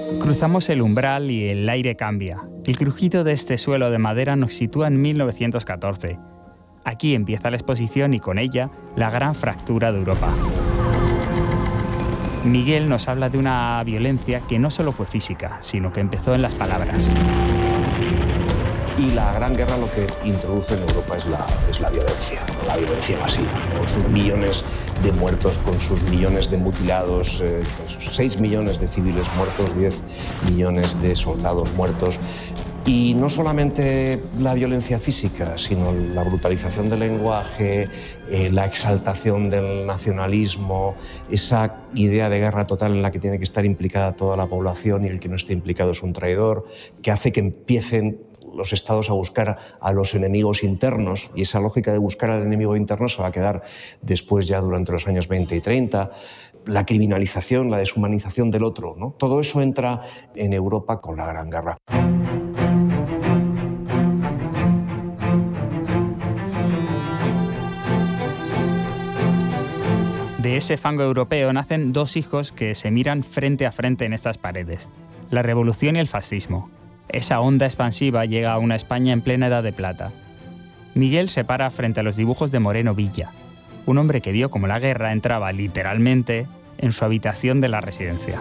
Cruzamos el umbral y el aire cambia. El crujido de este suelo de madera nos sitúa en 1914. Aquí empieza la exposición y con ella la gran fractura de Europa. Miguel nos habla de una violencia que no solo fue física, sino que empezó en las palabras. Y la Gran Guerra lo que introduce en Europa es la violencia masiva, con sus millones de muertos, con sus millones de mutilados, con sus 6 millones de civiles muertos, 10 millones de soldados muertos. Y no solamente la violencia física, sino la brutalización del lenguaje, la exaltación del nacionalismo, esa idea de guerra total en la que tiene que estar implicada toda la población y el que no esté implicado es un traidor, que hace que empiecen los estados a buscar a los enemigos internos, y esa lógica de buscar al enemigo interno se va a quedar después ya durante los años 20 y 30, la criminalización, la deshumanización del otro, ¿no? Todo eso entra en Europa con la Gran Guerra. De ese fango europeo nacen dos hijos que se miran frente a frente en estas paredes: la revolución y el fascismo. Esa onda expansiva llega a una España en plena Edad de Plata. Miguel se para frente a los dibujos de Moreno Villa, un hombre que vio cómo la guerra entraba literalmente en su habitación de la residencia.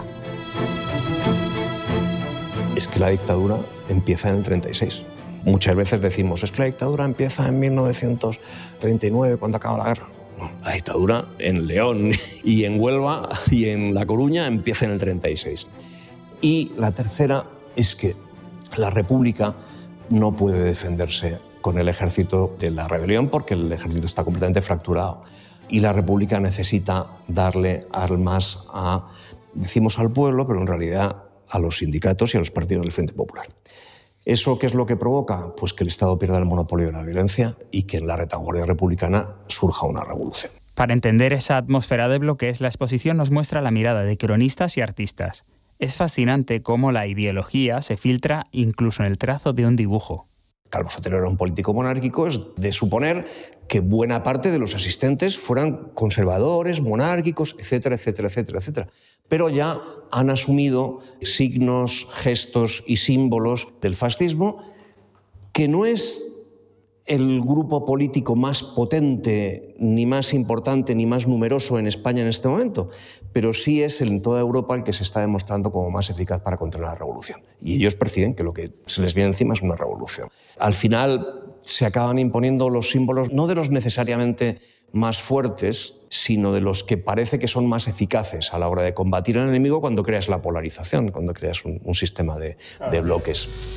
Es que la dictadura empieza en el 36. Muchas veces decimos, es que la dictadura empieza en 1939, cuando acaba la guerra. No, la dictadura en León y en Huelva y en La Coruña empieza en el 36. Y la tercera es que la República no puede defenderse con el ejército de la rebelión porque el ejército está completamente fracturado. Y la República necesita darle armas decimos al pueblo, pero en realidad a los sindicatos y a los partidos del Frente Popular. ¿Eso qué es lo que provoca? Pues que el Estado pierda el monopolio de la violencia y que en la retaguardia republicana surja una revolución. Para entender esa atmósfera de bloques, la exposición nos muestra la mirada de cronistas y artistas. Es fascinante cómo la ideología se filtra incluso en el trazo de un dibujo. Calvo Sotelo era un político monárquico, es de suponer que buena parte de los asistentes fueran conservadores, monárquicos, etcétera, etcétera, etcétera, etcétera. Pero ya han asumido signos, gestos y símbolos del fascismo, que no es el grupo político más potente, ni más importante, ni más numeroso en España en este momento, pero sí es en toda Europa el que se está demostrando como más eficaz para contener la revolución. Y ellos perciben que lo que se les viene encima es una revolución. Al final se acaban imponiendo los símbolos, no de los necesariamente más fuertes, sino de los que parece que son más eficaces a la hora de combatir al enemigo cuando creas la polarización, cuando creas un sistema de bloques.